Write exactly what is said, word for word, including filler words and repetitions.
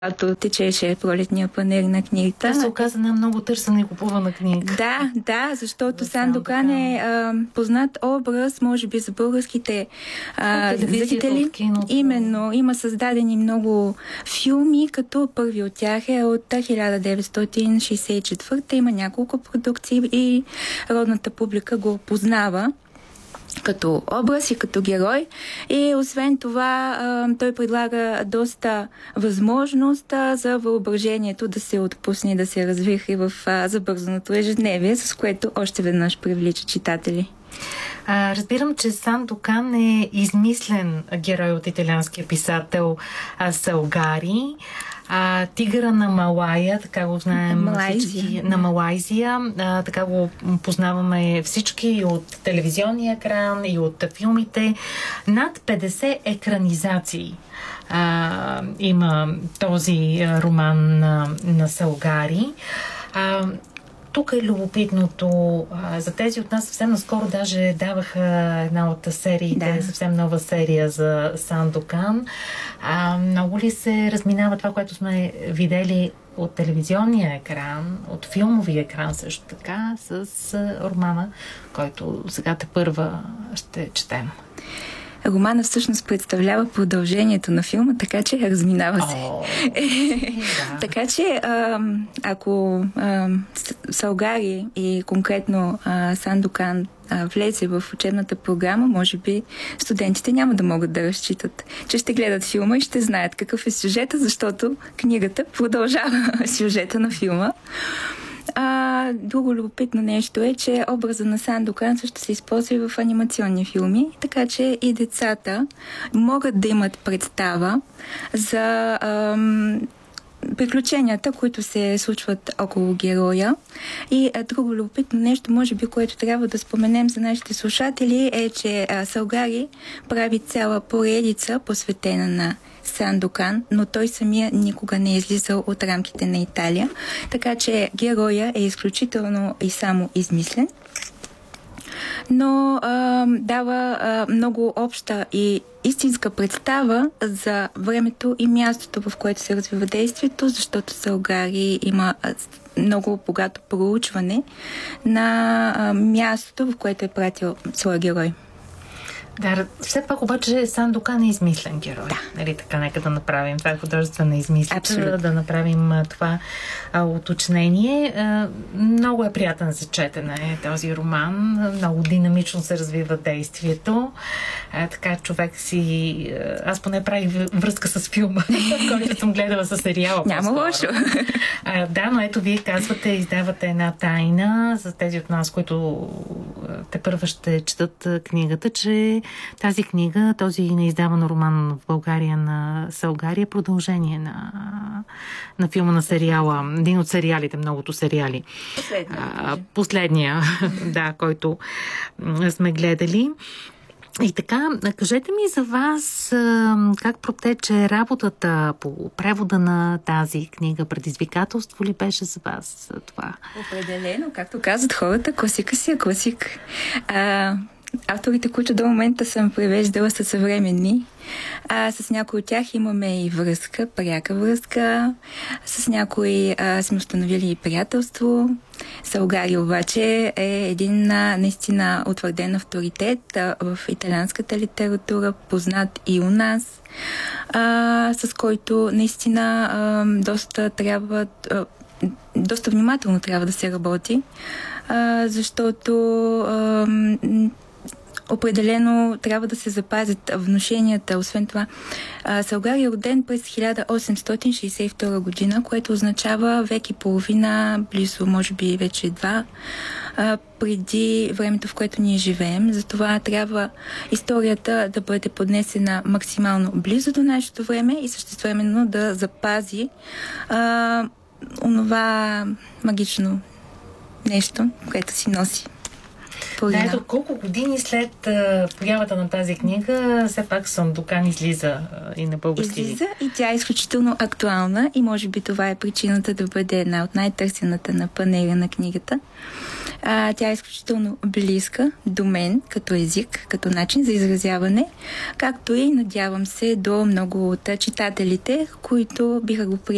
когато течеше пролетния панаир на книгата. Това се оказа една много търсена и купувана книга. Да, да, защото Сандокан е а, познат образ, може би за българските а, зрители. Именно, има създадени много филми, като първи от тях е от хиляда деветстотин шейсет и четвърта. Има няколко продукции и родната публика го познава като образ и като герой. И освен това, той предлага доста възможност за въображението да се отпусне и да се развихри в забързаното ежедневие, с което още веднъж привлича читатели. А, разбирам, че Сандокан е измислен герой от италианския писател Салгари. А, Тигъра на Малая, така го знаем Малайзия. всички, на Малайзия, а, така го познаваме всички и от телевизионния екран, и от филмите. Над петдесет екранизации а, има този роман на, на Салгари. А, Тук е любопитното. А, за тези от нас съвсем наскоро даже даваха една от сериите, да. съвсем нова серия за Сандокан. А, много ли се разминава това, което сме видели от телевизионния екран, от филмовия екран също така, с романа, който сега тепърва ще четем? Романа всъщност представлява продължението на филма, така че разминава се. О, да. Така че ако Салгари и конкретно Сандокан влезе в учебната програма, може би студентите няма да могат да разчитат, че ще гледат филма и ще знаят какъв е сюжета, защото книгата продължава сюжета на филма. А, друго любопитно нещо е, че образа на Сандокан също се използва и в анимационни филми, така че и децата могат да имат представа за ам, приключенията, които се случват около героя. И а, друго любопитно нещо, може би, което трябва да споменем за нашите слушатели, е, че а, Салгари прави цяла поредица, посветена на Сандокан, но той самия никога не е излизал от рамките на Италия. Така че героя е изключително и само измислен, но а, дава а, много обща и истинска представа за времето и мястото, в което се развива действието, защото Салгари има много богато проучване на а, мястото, в което е пратил своя герой. Да, все пак обаче Сандокан е измислен герой. Да. Нали, така, нека да направим това художествена измислица. Абсолютно. Да направим това а, уточнение. А, много е приятен за четене този роман. Много динамично се развива действието. А, така човек си... Аз поне правих връзка с филма, който съм гледала със сериала. Няма лошо. А, да, но ето вие казвате, издавате една тайна за тези от нас, които тепърва ще четат книгата, че тази книга, този неиздаван роман в България на Салгари е продължение на, на филма, на сериала. Един от сериалите, многото сериали. Последния. А, последния, да, който сме гледали. И така, кажете ми за вас как протече работата по превода на тази книга. Предизвикателство ли беше за вас това? Определено, както казват хората, класика си е класик. А, авторите, които до момента съм превеждала, са съвременни. А, с някои от тях имаме и връзка, пряка връзка. С някои а, сме установили и приятелство. Салгари обаче е един а, наистина утвърден авторитет а, в италианската литература, познат и у нас, а, с който наистина а, доста трябва... А, доста внимателно трябва да се работи, а, защото а, определено трябва да се запазят внушенията. Освен това, Салгари е роден през хиляда осемстотин шейсет и втора година, което означава век и половина, близо, може би вече два, преди времето, в което ние живеем. Затова трябва историята да бъде поднесена максимално близо до нашето време и същевременно да запази а, онова магично нещо, което си носи. Да, ето колко години след а, появата на тази книга, все пак Сандокан излиза а, и на български език. Излиза и тя е изключително актуална и може би това е причината да бъде една от най-търсената на панаира на книгата. А, тя е изключително близка до мен като език, като начин за изразяване, както и надявам се до много от читателите, които биха го приели